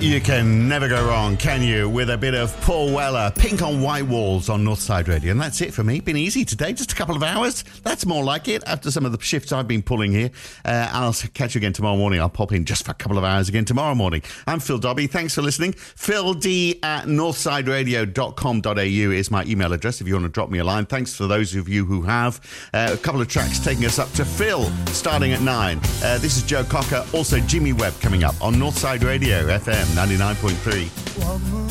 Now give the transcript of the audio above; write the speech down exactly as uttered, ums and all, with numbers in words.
You can never go wrong, can you, with a bit of Paul Weller, Pink on White Walls on Northside Radio. And that's it for me. Been easy today, just a couple of hours. That's more like it after some of the shifts I've been pulling here. Uh, I'll catch you again tomorrow morning. I'll pop in just for a couple of hours again tomorrow morning. I'm Phil Dobby. Thanks for listening. Phil D at northside radio dot com dot a u is my email address if you want to drop me a line. Thanks for those of you who have. Uh, a couple of tracks taking us up to Phil, starting at nine. Uh, this is Joe Cocker, also Jimmy Webb coming up on Northside Radio F M ninety-nine point three.